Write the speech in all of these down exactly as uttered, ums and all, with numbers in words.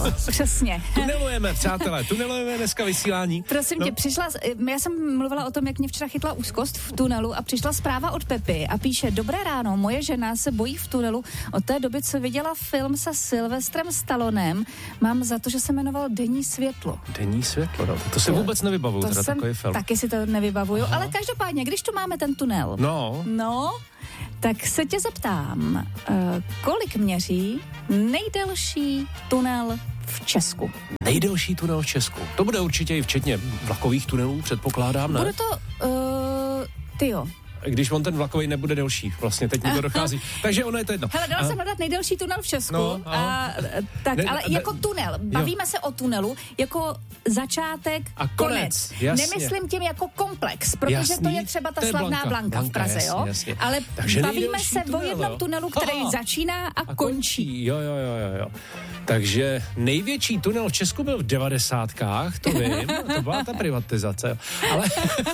Přesně. Tunelujeme, přátelé, tunelujeme dneska vysílání. Prosím no. tě, přišla, já jsem mluvila o tom, jak mě včera chytla úzkost v tunelu a přišla zpráva od Pepy a píše: Dobré ráno, moje žena se bojí v tunelu. Od té doby, co viděla film se Sylvestrem Stallonem, mám za to, že se jmenoval Denní světlo. Denní světlo, no. To se vůbec nevybavuju, to teda jsem, takový film. Taky si to nevybavuju, Aha. ale každopádně, když tu máme ten tunel, no, no tak se tě zeptám, uh, kolik měří nejdelší tunel v Česku? Nejdelší tunel v Česku. To bude určitě i včetně vlakových tunelů, předpokládám, ne? Bude to, uh, tyjo. Když on ten vlakový nebude delší, vlastně teď mi to dochází. Takže ono je to jedno. Hele, dala jsem hledat nejdelší tunel v Česku. No, a, tak, ne, ale ne, jako tunel. Bavíme jo. se o tunelu jako začátek, a konec. konec. Nemyslím tím jako komplex, protože jasný, to je třeba ta je slavná Blanka, Blanka, Blanka v Praze, jasně, jo? Jasně. Ale takže bavíme se tunel, o jednom tunelu, který Aha. začíná a, a končí. končí. Jo, jo, jo, jo. Takže největší tunel v Česku byl v devadesátkách, to vím, to byla ta privatizace. Ale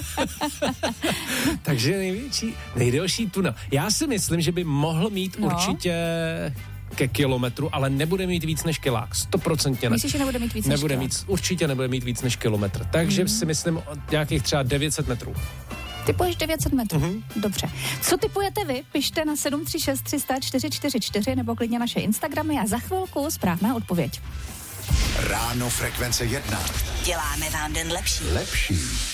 takže největší, nejdelší tunel. Já si myslím, že by mohl mít no. určitě ke kilometru, ale nebude mít víc než kilák. Stoprocentně ne. Myslíš, že nebude mít víc nebude než mít, určitě nebude mít víc než kilometr. Takže mm. si myslím nějakých třeba devět set metrů. Typuješ devět set metrů. Mm-hmm. Dobře. Co typujete vy? Pište na sedm tři šest tři sta čtyři čtyři čtyři nebo klidně naše Instagramy a za chvilku správná odpověď. Ráno Frekvence jedna. Děláme vám den lepší. Lepší.